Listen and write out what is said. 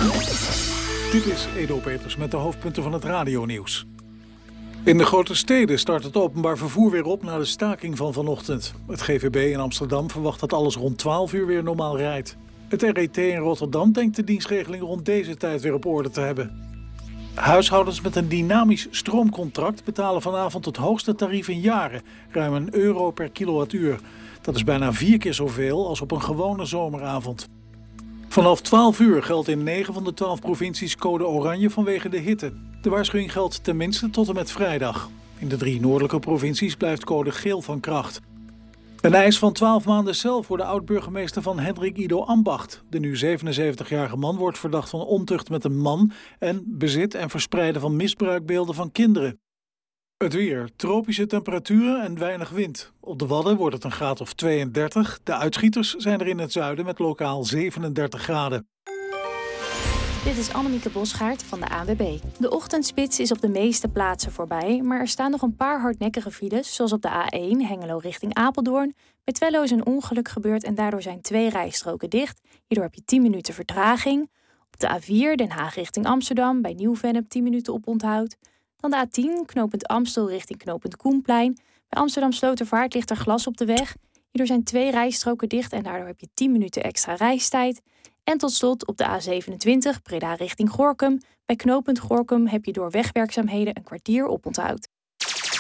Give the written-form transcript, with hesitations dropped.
Dit is Edo Peters met de hoofdpunten van het radionieuws. In de grote steden start het openbaar vervoer weer op na de staking van vanochtend. Het GVB in Amsterdam verwacht dat alles rond 12 uur weer normaal rijdt. Het RET in Rotterdam denkt de dienstregeling rond deze tijd weer op orde te hebben. Huishoudens met een dynamisch stroomcontract betalen vanavond het hoogste tarief in jaren, ruim €1 per kilowattuur. Dat is bijna 4 keer zoveel als op een gewone zomeravond. Vanaf 12 uur geldt in 9 van de 12 provincies code oranje vanwege de hitte. De waarschuwing geldt tenminste tot en met vrijdag. In de 3 noordelijke provincies blijft code geel van kracht. Een eis van 12 maanden cel voor de oud-burgemeester van Hendrik Ido Ambacht. De nu 77-jarige man wordt verdacht van ontucht met een man en bezit en verspreiden van misbruikbeelden van kinderen. Het weer, tropische temperaturen en weinig wind. Op de Wadden wordt het een graad of 32. De uitschieters zijn er in het zuiden met lokaal 37 graden. Dit is Annemieke Bosgaard van de ANWB. De ochtendspits is op de meeste plaatsen voorbij, maar er staan nog een paar hardnekkige files, zoals op de A1 Hengelo richting Apeldoorn. Bij Twello is een ongeluk gebeurd en daardoor zijn 2 rijstroken dicht. Hierdoor heb je 10 minuten vertraging. Op de A4 Den Haag richting Amsterdam, bij Nieuw-Vennep 10 minuten oponthoud. Dan de A10 knooppunt Amstel richting knooppunt Koenplein. Bij Amsterdam Slotervaart ligt er glas op de weg. Hierdoor zijn 2 rijstroken dicht en daardoor heb je 10 minuten extra reistijd. En tot slot op de A27 Breda richting Gorinchem. Bij knooppunt Gorinchem heb je door wegwerkzaamheden een kwartier oponthoud.